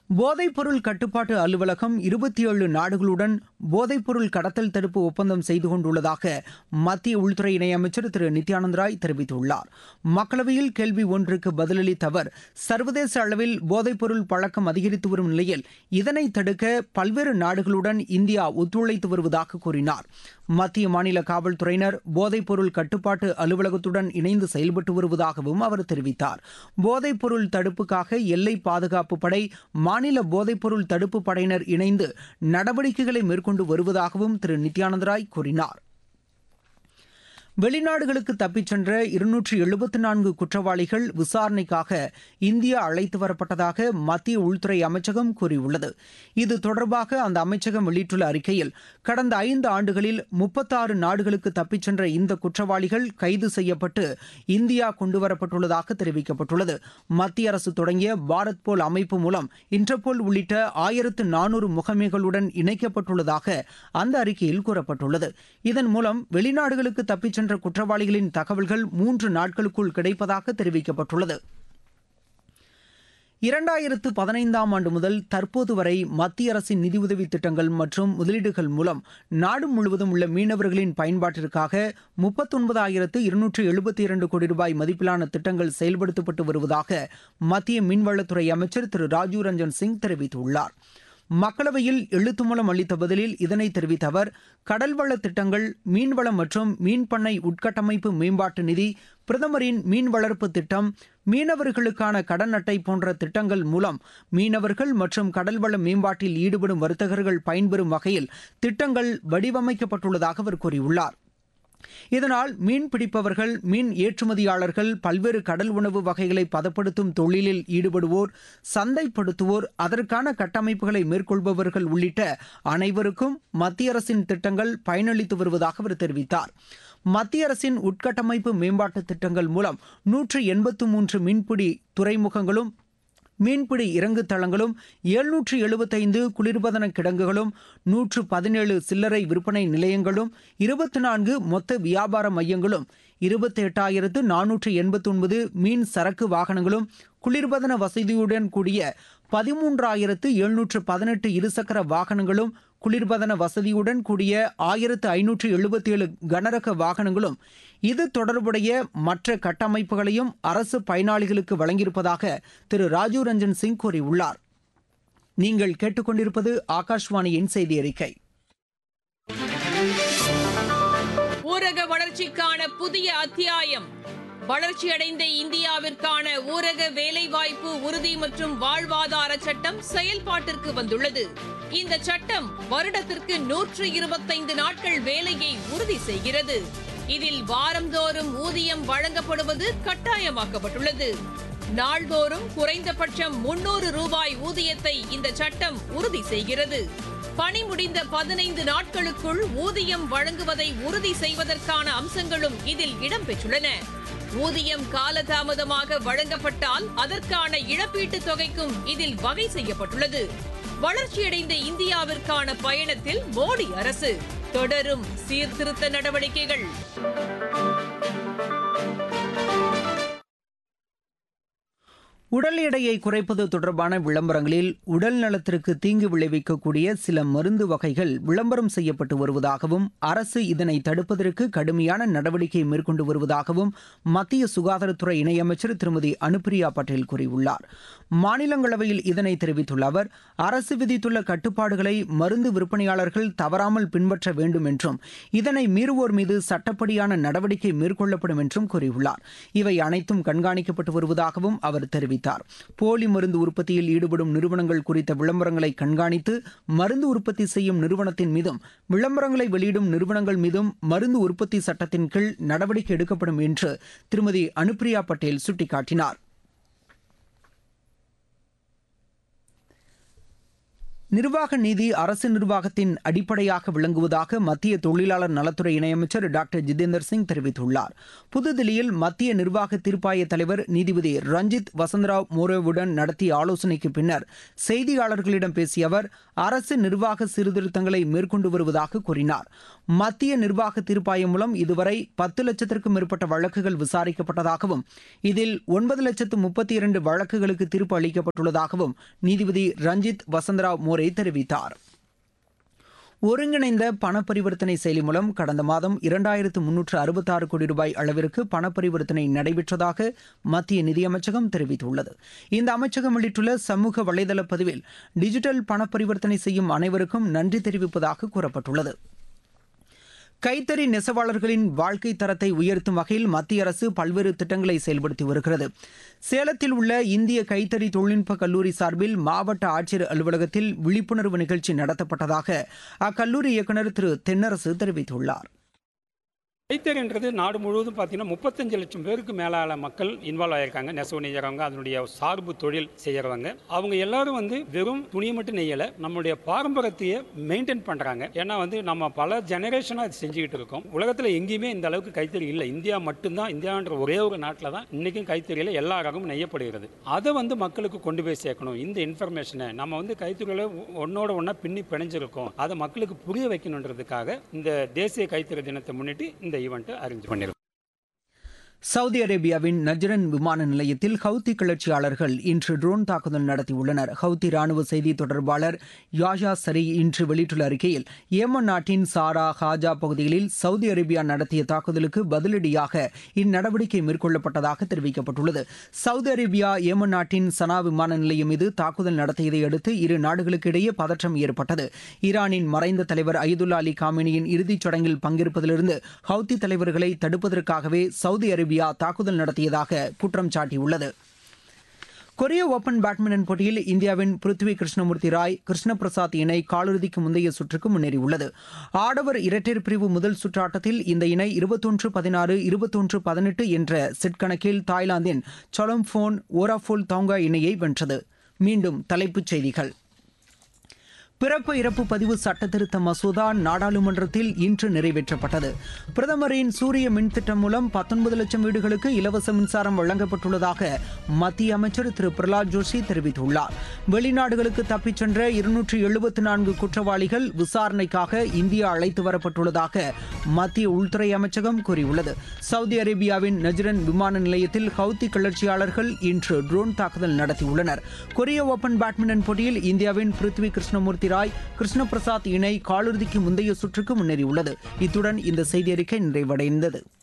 போதைப்பொருள் கட்டுப்பாட்டு அலுவலகம் 27 நாடுகளுடன் போதைப்பொருள் கடத்தல் தடுப்பு ஒப்பந்தம் செய்து கொண்டுள்ளதாக மத்திய உள்துறை இணையமைச்சர் திரு நித்யானந்த் ராய் தெரிவித்துள்ளார். மக்களவையில் கேள்வி ஒன்றுக்கு பதிலளித்த அவர், சர்வதேச அளவில் போதைப்பொருள் பழக்கம் அதிகரித்து வரும் நிலையில் இதனை தடுக்க பல்வேறு நாடுகளுடன் இந்தியா ஒத்துழைத்து வருவதாக கூறினார். மத்திய மாநில காவல்துறையினர் போதைப்பொருள் கட்டுப்பாட்டு அலுவலகத்துடன் இணைந்து செயல்பட்டு வருவதாகவும் அவர் தெரிவித்தார். போதைப்பொருள் தடுப்புக்காக எல்லை பாதுகாப்பு படை, மாநில போதைப்பொருள் தடுப்பு படையினர் இணைந்து நடவடிக்கைகளை மேற்கொண்டு வருவதாகவும் திரு நித்யானந்த் ராய் கூறினார். வெளிநாடுகளுக்கு தப்பிச் சென்ற 274 குற்றவாளிகள் விசாரணைக்காக இந்தியா அழைத்து வரப்பட்டதாக மத்திய உள்துறை அமைச்சகம் கூறியுள்ளது. இது தொடர்பாக அந்த அமைச்சகம் வெளியிட்டுள்ள அறிக்கையில், கடந்த 5 ஆண்டுகளில் 36 நாடுகளுக்கு தப்பிச் சென்ற இந்த குற்றவாளிகள் கைது செய்யப்பட்டு இந்தியா கொண்டுவரப்பட்டுள்ளதாக தெரிவிக்கப்பட்டுள்ளது. மத்திய அரசு தொடங்கிய பாரத் போல் அமைப்பு மூலம் இன்டர்போல் உள்ளிட்ட 1400 முகமைகளுடன் இணைக்கப்பட்டுள்ளதாக அந்த அறிக்கையில் கூறப்பட்டுள்ளது. இதன் மூலம் வெளிநாடுகளுக்கு தப்பிச் சென்ற குற்றவாளிகளின் தகவல்கள் 3 நாட்களுக்குள் கிடைப்பதாக தெரிவிக்கப்பட்டுள்ளது. 2015ஆம் ஆண்டு முதல் தற்போது வரை மத்திய அரசின் நிதியுதவி திட்டங்கள் மற்றும் முதலீடுகள் மூலம் நாடு முழுவதும் உள்ள மீனவர்களின் பயன்பாட்டிற்காக 39,272 கோடி ரூபாய் மதிப்பிலான திட்டங்கள் செயல்படுத்தப்பட்டு வருவதாக மத்திய மீன்வளத்துறை அமைச்சர் திரு ராஜீவ் ரஞ்சன் சிங் தெரிவித்துள்ளார். மக்களவையில் எழுத்து மூலம் அளித்த பதிலில் இதனை தெரிவித்த அவர், கடல்வள திட்டங்கள், மீன்வளம் மற்றும் மீன்பண்ணை உட்கட்டமைப்பு மேம்பாட்டு நிதி, பிரதமரின் மீன் வளர்ப்பு திட்டம், மீனவர்களுக்கான கடன் அட்டை போன்ற திட்டங்கள் மூலம் மீனவர்கள் மற்றும் கடல்வள மேம்பாட்டில் ஈடுபடும் வர்த்தகர்கள் பயன்பெறும் வகையில் திட்டங்கள் வடிவமைக்கப்பட்டுள்ளதாக அவர் கூறியுள்ளார். இதனால் மீன் பிடிப்பவர்கள், மீன் ஏற்றுமதியாளர்கள், பல்வேறு கடல் உணவு வகைகளை பதப்படுத்தும் தொழிலில் ஈடுபடுவோர், சந்தைப்படுத்துவோர், அதற்கான கட்டமைப்புகளை மேற்கொள்பவர்கள் உள்ளிட்ட அனைவருக்கும் மத்திய அரசின் திட்டங்கள் பயனளித்து வருவதாக அவர் தெரிவித்தார். மத்திய அரசின் உட்கட்டமைப்பு மேம்பாட்டு திட்டங்கள் மூலம் 183 மீன்பிடி துறைமுகங்களும், மீன்பிடி இறங்கு தளங்களும், 775 குளிர்பதன கிடங்குகளும், 117 சில்லறை விற்பனை நிலையங்களும், 24 மொத்த வியாபார மையங்களும், 28,489 மீன் சரக்கு வாகனங்களும், குளிர்பதன வசதியுடன் கூடிய 13,718 இருசக்கர வாகனங்களும், குளிர்பதன வசதியுடன் கூடிய 1,577 கனரக வாகனங்களும், இது தொடர்புடைய மற்ற கட்டமைப்புகளையும் அரசு பயனாளிகளுக்கு வழங்கியிருப்பதாக திரு ராஜீவ் ரஞ்சன் சிங் கூறியுள்ளார். நீங்கள் கேட்டுக்கொண்டிருப்பது ஆகாஷ்வாணியின் செய்தி அறிக்கை. ஊரக வளர்ச்சிக்கான புதிய அத்தியாயம். வளர்ச்சியடைந்த இந்தியாவிற்கான ஊரக வேலைவாய்ப்பு உறுதி மற்றும் வாழ்வாதார சட்டம் செயல்பாட்டிற்கு வந்துள்ளது. இந்த சட்டம் வருடத்திற்கு 125 நாட்கள் வேலையை உறுதி செய்கிறது. இதில் வாரந்தோறும் ஊதியம் வழங்கப்படுவது கட்டாயமாக்கப்பட்டுள்ளது. நாள்தோறும் குறைந்தபட்சம் 300 ரூபாய் ஊதியத்தை இந்த சட்டம் உறுதி செய்கிறது. பணி முடிந்த 15 நாட்களுக்குள் ஊதியம் வழங்குவதை உறுதி செய்வதற்கான அம்சங்களும் இதில் இடம்பெற்றுள்ளன. ஊதியம் காலதாமதமாக வழங்கப்பட்டால் அதற்கான இழப்பீட்டுத் தொகைக்கும் இதில் வகை செய்யப்பட்டுள்ளது. வளர்ச்சியடைந்த இந்தியாவிற்கான பயணத்தில் மோடி அரசு தொடரும் சீர்திருத்த நடவடிக்கைகள். உடல் எடையை குறைப்பது தொடர்பான விளம்பரங்களில் உடல் நலத்திற்கு தீங்கு விளைவிக்கக்கூடிய சில மருந்து வகைகள் விளம்பரம் செய்யப்பட்டு வருவதாகவும், அரசு இதனை தடுப்பதற்கு கடுமையான நடவடிக்கை மேற்கொண்டு வருவதாகவும் மத்திய சுகாதாரத்துறை இணையமைச்சர் திருமதி அனுப்பிரியா பட்டேல் கூறியுள்ளார். மாநிலங்களவையில் இதனை தெரிவித்துள்ள அவர், அரசு விதித்துள்ள கட்டுப்பாடுகளை மருந்து விற்பனையாளர்கள் தவறாமல் பின்பற்ற வேண்டும் என்றும், இதனை மீறுவோர் மீது சட்டப்படியான நடவடிக்கை மேற்கொள்ளப்படும் என்றும் கூறியுள்ளார். இவை அனைத்தும் கண்காணிக்கப்பட்டு வருவதாகவும் அவர் தெரிவித்தார். போலி மருந்து உற்பத்தியில் ஈடுபடும் நிறுவனங்கள் குறித்த விளம்பரங்களை கண்காணித்து மருந்து உற்பத்தி செய்யும் நிறுவனத்தின் மீதும், விளம்பரங்களை வெளியிடும் நிறுவனங்கள் மீதும் மருந்து உற்பத்தி சட்டத்தின் கீழ் நடவடிக்கை எடுக்கப்படும் என்று திருமதி அனுப்பிரியா பட்டேல் சுட்டிக்காட்டினார். நிர்வாக நீதி அரசு நிர்வாகத்தின் அடிப்படையாக விளங்குவதாக மத்திய தொழிலாளர் நலத்துறை இணையமைச்சர் டாக்டர் ஜிதேந்தர் சிங் தெரிவித்துள்ளார். புதுதில்லியில் மத்திய நிர்வாக தீர்ப்பாய தலைவர் நீதிபதி ரஞ்சித் வசந்தராவ் மோரேவுடன் நடத்திய ஆலோசனைக்கு பின்னர் செய்தியாளர்களிடம் பேசிய அவர் அரசு நிர்வாக சீர்திருத்தங்களை மேற்கொண்டு வருவதாக கூறினார். மத்திய நிர்வாக தீர்ப்பாயம் மூலம் இதுவரை 10 லட்சத்திற்கும் மேற்பட்ட வழக்குகள் விசாரிக்கப்பட்டதாகவும் இதில் 9,32,000 வழக்குகளுக்கு தீர்ப்பு அளிக்கப்பட்டுள்ளதாகவும் நீதிபதி ரஞ்சித் வசந்தராவ் மோரே தெரிவித்தார். ஒருங்கிணைந்த பண பரிவர்த்தனை செயலி மூலம் கடந்த மாதம் 2,366 கோடி ரூபாய் அளவிற்கு பண பரிவர்த்தனை நடைபெற்றதாக மத்திய நிதியமைச்சகம் தெரிவித்துள்ளது. இந்த அமைச்சகம் வெளியிட்டுள்ள சமூக வலைதள பதிவில் டிஜிட்டல் பண பரிவர்த்தனை செய்யும் அனைவருக்கும் நன்றி தெரிவிப்பதாக கூறப்பட்டுள்ளது. கைத்தறி நெசவாளர்களின் வாழ்க்கை தரத்தை உயர்த்தும் வகையில் மத்திய அரசு பல்வேறு திட்டங்களை செயல்படுத்தி வருகிறது. சேலத்தில் உள்ள இந்திய கைத்தறி தொழில்நுட்ப கல்லூரி சார்பில் மாவட்ட ஆட்சியர் அலுவலகத்தில் விழிப்புணர்வு நிகழ்ச்சி நடத்தப்பட்டதாக அக்கல்லூரி இயக்குநர் திரு தென்னரசு தெரிவித்துள்ளார். கைத்தறின்றது நாடு முழுவதும் பார்த்தீங்கன்னா 35 லட்சம் பேருக்கு மேலான மக்கள் இன்வால்வ் ஆகியிருக்காங்க. நெசவு நெய்யறவங்க, அதனுடைய சார்பு தொழில் செய்யறவங்க, அவங்க எல்லாரும் வெறும் துணியை மட்டும் நெய்யலை, நம்மளுடைய பாரம்பரியத்தையே மெயின்டைன் பண்ணுறாங்க. ஏன்னா நம்ம பல ஜெனரேஷனாக இது செஞ்சுக்கிட்டு இருக்கோம். உலகத்தில் எங்கேயுமே இந்த அளவுக்கு கைத்தறி இல்லை. இந்தியா மட்டும்தான், இந்தியான்ற ஒரே ஒரு நாட்டில் தான் இன்றைக்கும் கைத்தறியில் எல்லா ரகமும் நெய்யப்படுகிறது. அதை மக்களுக்கு கொண்டு போய் சேர்க்கணும். இந்த இன்ஃபர்மேஷனை நம்ம கைத்தறியில் ஒன்னோட ஒன்றா பின்னி பிணைஞ்சிருக்கோம், அதை மக்களுக்கு புரிய வைக்கணுன்றதுக்காக இந்த தேசிய கைத்தறி தினத்தை முன்னிட்டு இந்த ஈவெண்ட் அரேஞ்ச் பண்ணிருக்கோம். சவுதி அரேபியாவின் நஜ்ரன் விமான நிலையத்தில் ஹவுத்தி கிளர்ச்சியாளர்கள் இன்று ட்ரோன் தாக்குதல் நடத்தியுள்ளனர். ஹவுத்தி ராணுவ செய்தி தொடர்பாளர் யாஷா சரி இன்று வெளியிட்டுள்ள அறிக்கையில் ஏமன் நாட்டின் சாரா ஹாஜா பகுதிகளில் சவுதி அரேபியா நடத்திய தாக்குதலுக்கு பதிலடியாக இந்நடவடிக்கை மேற்கொள்ளப்பட்டதாக தெரிவிக்கப்பட்டுள்ளது. சவுதி அரேபியா ஏமன் நாட்டின் சனா விமான நிலையம் மீது தாக்குதல் நடத்தியதை அடுத்து இரு நாடுகளுக்கு இடையே பதற்றம் ஏற்பட்டது. ஈரானின் மறைந்த தலைவர் அயதுல்லா அலி காமினியின் இறுதிச் சடங்கில் பங்கேற்பதிலிருந்து ஹவுத்தி தலைவர்களை தடுப்பதற்காகவே சவுதி அரேபியா தாக்குதல் நடத்தியதாக குற்றம் சாட்டியுள்ளது. கொரிய ஓபன் பேட்மிண்டன் போட்டியில் இந்தியாவின் பிருத்வி கிருஷ்ணமூர்த்தி ராய் கிருஷ்ண பிரசாத் இணை காலிறுதிக்கு முந்தைய சுற்றுக்கு முன்னேறியுள்ளது. ஆடவர் இரட்டையர் பிரிவு முதல் சுற்று ஆட்டத்தில் இந்த இணை 21-16, 21-18 என்ற செட் கணக்கில் தாய்லாந்தின் சொலம்போன் ஓராஃபோல் தாங்கா இணையை வென்றது. மீண்டும் தலைப்புச் செய்திகள். பிறப்பு இறப்பு பதிவு சட்டத்திருத்த மசோதா நாடாளுமன்றத்தில் இன்று நிறைவேற்றப்பட்டது. பிரதமரின் சூரிய மின் திட்டம் மூலம் 19 லட்சம் வீடுகளுக்கு இலவச மின்சாரம் வழங்கப்பட்டுள்ளதாக மத்திய அமைச்சர் திரு பிரகலாத் ஜோஷி தெரிவித்துள்ளார். வெளிநாடுகளுக்கு தப்பிச் சென்ற 274 குற்றவாளிகள் விசாரணைக்காக இந்தியா அழைத்து வரப்பட்டுள்ளதாக மத்திய உள்துறை அமைச்சகம் கூறியுள்ளது. சவுதி அரேபியாவின் நஜ்ரன் விமான நிலையத்தில் ஹவுத்தி கிளர்ச்சியாளர்கள் இன்று ட்ரோன் தாக்குதல் நடத்தியுள்ளனர். கொரிய ஓபன் பேட்மிண்டன் போட்டியில் இந்தியாவின் பிருத்வி கிருஷ்ணமூர்த்தி ராய் கிருஷ்ண பிரசாத் இணை காலிறுதிக்கு முந்தைய சுற்றுக்கு முன்னேறியுள்ளது. இத்துடன் இந்த செய்தி அறிக்கை நிறைவடைந்தது.